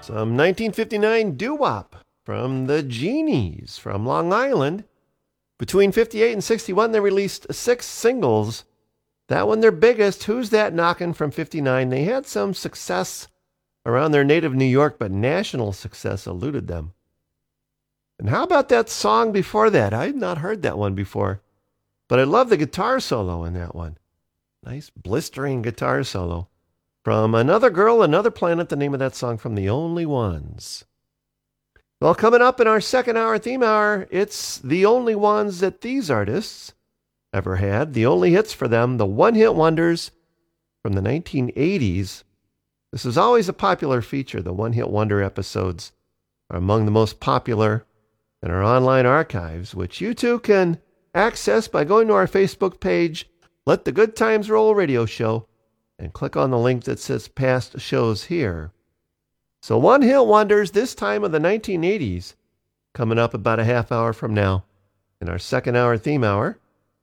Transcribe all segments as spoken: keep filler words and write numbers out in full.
Some nineteen fifty-nine doo-wop from the Genies from Long Island. Between fifty-eight and sixty-one, they released six singles. That one, their biggest, Who's That Knockin' from fifty-nine. They had some success around their native New York, but national success eluded them. And how about that song before that? I had not heard that one before, but I love the guitar solo in that one. Nice blistering guitar solo. From Another Girl, Another Planet, the name of that song from The Only Ones. Well, coming up in our second hour theme hour, it's the only ones that these artists ever had. The only hits for them, the one-hit wonders from the nineteen eighties. This is always a popular feature. The one-hit wonder episodes are among the most popular in our online archives, which you too can access by going to our Facebook page, Let the Good Times Roll Radio Show, and click on the link that says Past Shows Here. So one-hit wonders this time of the nineteen eighties, coming up about a half hour from now in our second hour theme hour.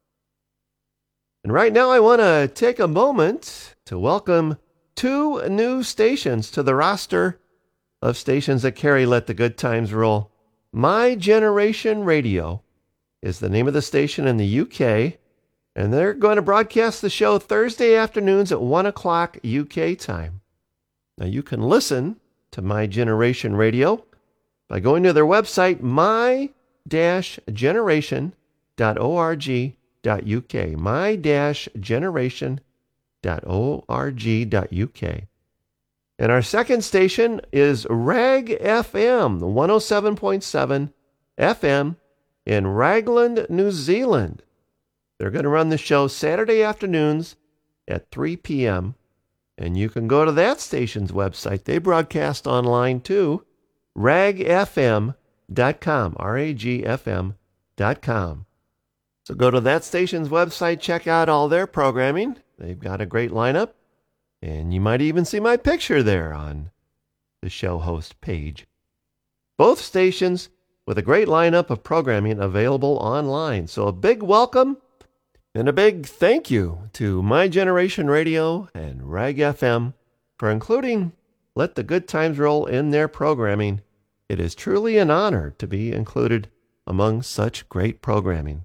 And right now I want to take a moment to welcome two new stations to the roster of stations that carry Let the Good Times Roll. My Generation Radio is the name of the station in the U K, and they're going to broadcast the show Thursday afternoons at one o'clock U K time. Now you can listen to My Generation Radio by going to their website, my dash generation dot org dot U K. my dash generation dot org dot U K. And our second station is Rag F M, one oh seven point seven F M in Raglan, New Zealand. They're going to run the show Saturday afternoons at three p.m. And you can go to that station's website. They broadcast online too, rag f m dot com, R A G F M dot com. So go to that station's website, check out all their programming. They've got a great lineup, and you might even see my picture there on the show host page. Both stations with a great lineup of programming available online. So a big welcome and a big thank you to My Generation Radio and Rag F M for including Let the Good Times Roll in their programming. It is truly an honor to be included among such great programming.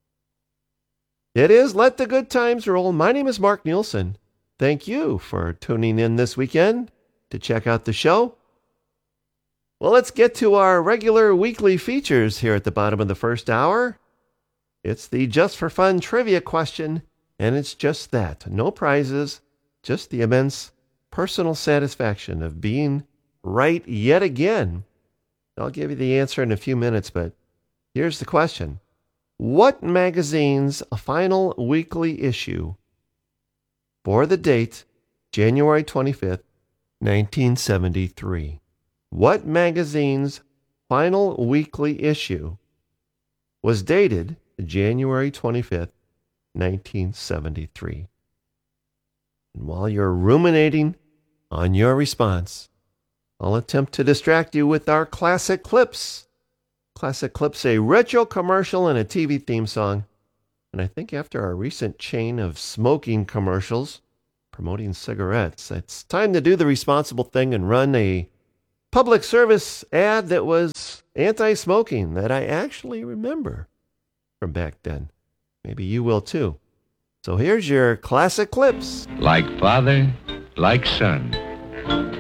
It is Let the Good Times Roll. My name is Mark Nielsen. Thank you for tuning in this weekend to check out the show. Well, let's get to our regular weekly features here at the bottom of the first hour. It's the Just for Fun trivia question, and it's just that. No prizes, just the immense personal satisfaction of being right yet again. I'll give you the answer in a few minutes, but here's the question. What magazine's final weekly issue for the date January twenty-fifth, nineteen seventy-three? What magazine's final weekly issue was dated January twenty-fifth, nineteen seventy-three? And while you're ruminating on your response, I'll attempt to distract you with our classic clips. Classic clips, a retro commercial and a T V theme song. And I think after our recent chain of smoking commercials promoting cigarettes, it's time to do the responsible thing and run a public service ad that was anti-smoking that I actually remember from back then. Maybe you will too. So here's your classic clips. Like father, like son.